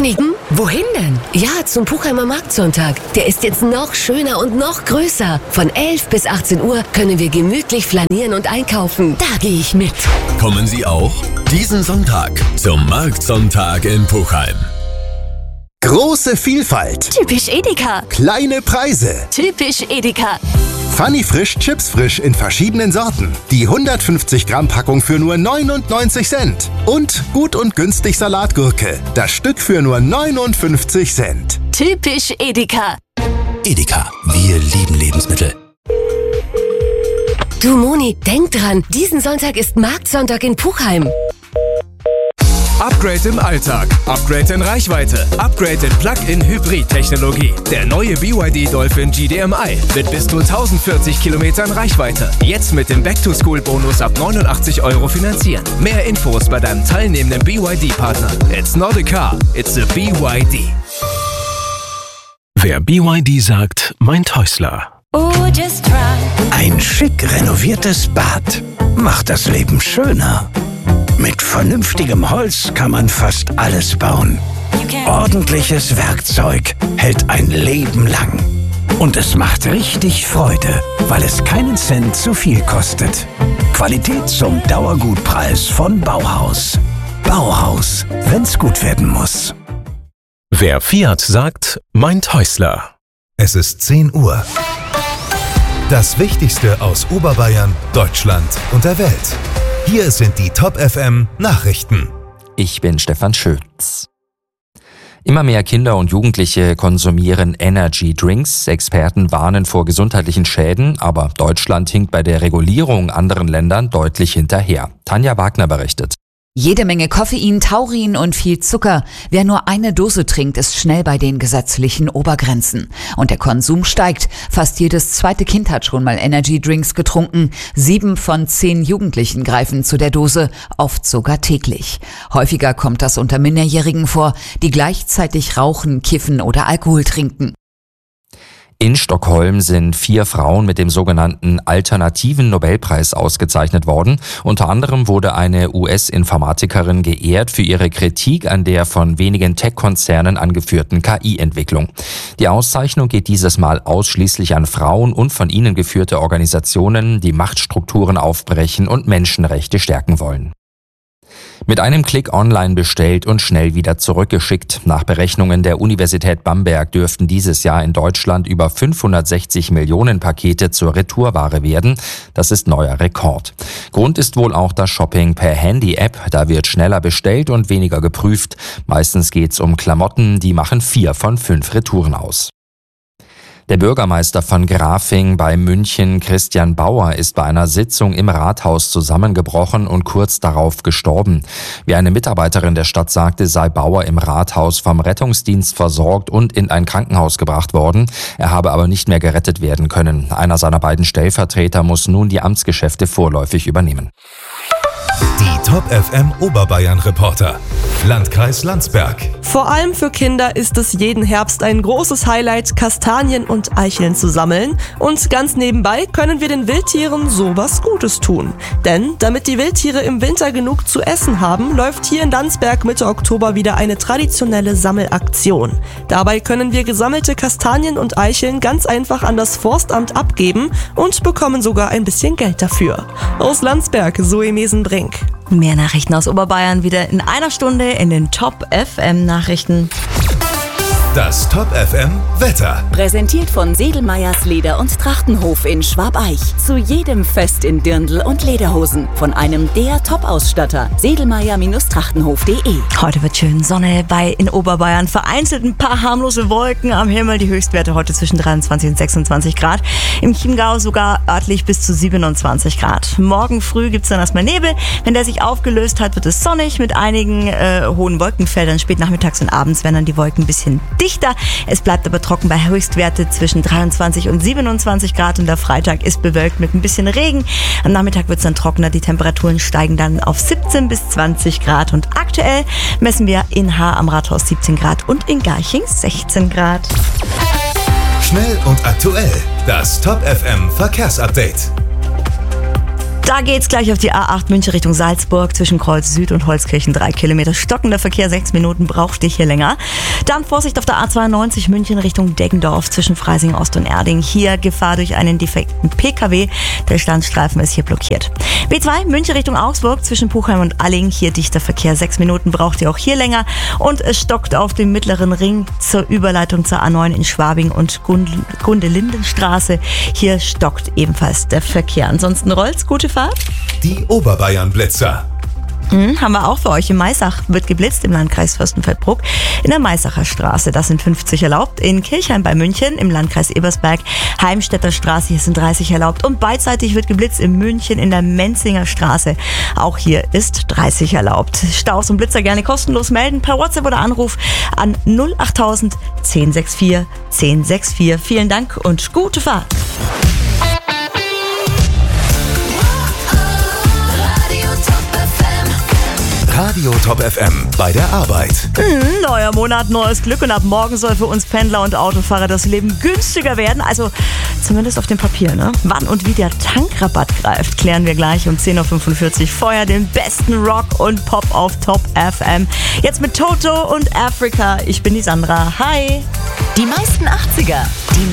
Moni, wohin denn? Ja, zum Puchheimer Marktsonntag. Der ist jetzt noch schöner und noch größer. Von 11 bis 18 Uhr können wir gemütlich flanieren und einkaufen. Da gehe ich mit. Kommen Sie auch diesen Sonntag zum Marktsonntag in Puchheim. Große Vielfalt. Typisch Edeka. Kleine Preise. Typisch Edeka. Funny Frisch Chips Frisch in verschiedenen Sorten. Die 150 Gramm Packung für nur 99 Cent. Und gut und günstig Salatgurke. Das Stück für nur 59 Cent. Typisch Edeka. Edeka, wir lieben Lebensmittel. Du Moni, denk dran, diesen Sonntag ist Marktsonntag in Puchheim. Upgrade im Alltag, Upgrade in Reichweite, Upgrade in Plug-in-Hybrid-Technologie. Der neue BYD Dolphin GDMI mit bis zu 1040 Kilometern Reichweite. Jetzt mit dem Back-to-School-Bonus ab 89 € finanzieren. Mehr Infos bei deinem teilnehmenden BYD-Partner. It's not a car, it's a BYD. Wer BYD sagt, meint Häusler. Ein schick renoviertes Bad macht das Leben schöner. Mit vernünftigem Holz kann man fast alles bauen. Ordentliches Werkzeug hält ein Leben lang. Und es macht richtig Freude, weil es keinen Cent zu viel kostet. Qualität zum Dauergutpreis von Bauhaus. Bauhaus, wenn's gut werden muss. Wer Fiat sagt, meint Häusler. Es ist 10 Uhr. Das Wichtigste aus Oberbayern, Deutschland und der Welt. Hier sind die Top FM Nachrichten. Ich bin Stefan Schütz. Immer mehr Kinder und Jugendliche konsumieren Energy Drinks. Experten warnen vor gesundheitlichen Schäden, aber Deutschland hinkt bei der Regulierung anderen Ländern deutlich hinterher. Tanja Wagner berichtet. Jede Menge Koffein, Taurin und viel Zucker. Wer nur eine Dose trinkt, ist schnell bei den gesetzlichen Obergrenzen. Und der Konsum steigt. Fast jedes zweite Kind hat schon mal Energy Drinks getrunken. 7 von 10 Jugendlichen greifen zu der Dose, oft sogar täglich. Häufiger kommt das unter Minderjährigen vor, die gleichzeitig rauchen, kiffen oder Alkohol trinken. In Stockholm sind 4 Frauen mit dem sogenannten Alternativen Nobelpreis ausgezeichnet worden. Unter anderem wurde eine US-Informatikerin geehrt für ihre Kritik an der von wenigen Tech-Konzernen angeführten KI-Entwicklung. Die Auszeichnung geht dieses Mal ausschließlich an Frauen und von ihnen geführte Organisationen, die Machtstrukturen aufbrechen und Menschenrechte stärken wollen. Mit einem Klick online bestellt und schnell wieder zurückgeschickt. Nach Berechnungen der Universität Bamberg dürften dieses Jahr in Deutschland über 560 Millionen Pakete zur Retourware werden. Das ist neuer Rekord. Grund ist wohl auch das Shopping per Handy-App. Da wird schneller bestellt und weniger geprüft. Meistens geht's um Klamotten, die machen 4 von 5 Retouren aus. Der Bürgermeister von Grafing bei München, Christian Bauer, ist bei einer Sitzung im Rathaus zusammengebrochen und kurz darauf gestorben. Wie eine Mitarbeiterin der Stadt sagte, sei Bauer im Rathaus vom Rettungsdienst versorgt und in ein Krankenhaus gebracht worden. Er habe aber nicht mehr gerettet werden können. Einer seiner beiden Stellvertreter muss nun die Amtsgeschäfte vorläufig übernehmen. Die Top FM Oberbayern Reporter. Landkreis Landsberg. Vor allem für Kinder ist es jeden Herbst ein großes Highlight, Kastanien und Eicheln zu sammeln. Und ganz nebenbei können wir den Wildtieren sowas Gutes tun. Denn damit die Wildtiere im Winter genug zu essen haben, läuft hier in Landsberg Mitte Oktober wieder eine traditionelle Sammelaktion. Dabei können wir gesammelte Kastanien und Eicheln ganz einfach an das Forstamt abgeben und bekommen sogar ein bisschen Geld dafür. Aus Landsberg, Zoe Mesenbrink. Mehr Nachrichten aus Oberbayern wieder in einer Stunde in den Top FM Nachrichten. Das Top FM Wetter. Präsentiert von Sedelmeyers Leder- und Trachtenhof in Schwabeich. Zu jedem Fest in Dirndl und Lederhosen. Von einem der Top-Ausstatter. Sedelmeyer-Trachtenhof.de. Heute wird schön Sonne in Oberbayern. Vereinzelt ein paar harmlose Wolken am Himmel. Die Höchstwerte heute zwischen 23 und 26 Grad. Im Chiemgau sogar örtlich bis zu 27 Grad. Morgen früh gibt es dann erstmal Nebel. Wenn der sich aufgelöst hat, wird es sonnig mit einigen hohen Wolkenfeldern. Spät nachmittags und abends werden dann die Wolken ein bisschen dichter. Es bleibt aber trocken bei Höchstwerte zwischen 23 und 27 Grad und der Freitag ist bewölkt mit ein bisschen Regen. Am Nachmittag wird es dann trockener. Die Temperaturen steigen dann auf 17 bis 20 Grad und aktuell messen wir in Haar am Rathaus 17 Grad und in Garching 16 Grad. Schnell und aktuell. Das Top FM Verkehrsupdate. Da geht's gleich auf die A8 München Richtung Salzburg zwischen Kreuz Süd und Holzkirchen 3 Kilometer. Stockender Verkehr, 6 Minuten, braucht dich hier länger. Dann Vorsicht auf der A92 München Richtung Deggendorf zwischen Freising Ost und Erding. Hier Gefahr durch einen defekten PKW. Der Standstreifen ist hier blockiert. B2 München Richtung Augsburg zwischen Puchheim und Alling. Hier dichter Verkehr, 6 Minuten, braucht ihr auch hier länger. Und es stockt auf dem mittleren Ring zur Überleitung zur A9 in Schwabing und Gundelindenstraße. Hier stockt ebenfalls der Verkehr. Ansonsten rollt's, gute Fahrt. Die Oberbayern-Blitzer. Haben wir auch für euch. In Maisach wird geblitzt im Landkreis Fürstenfeldbruck in der Maisacher Straße. Das sind 50 erlaubt. In Kirchheim bei München im Landkreis Ebersberg, Heimstädter Straße, hier sind 30 erlaubt. Und beidseitig wird geblitzt in München in der Menzinger Straße. Auch hier ist 30 erlaubt. Staus und Blitzer gerne kostenlos melden per WhatsApp oder Anruf an 08000 1064 1064. Vielen Dank und gute Fahrt. Radio Top FM bei der Arbeit. Neuer Monat, neues Glück und ab morgen soll für uns Pendler und Autofahrer das Leben günstiger werden. Also zumindest auf dem Papier, ne? Wann und wie der Tankrabatt greift, klären wir gleich um 10.45 Uhr. Vorher den besten Rock und Pop auf Top FM. Jetzt mit Toto und Africa. Ich bin die Sandra. Hi. Die meisten 80er, die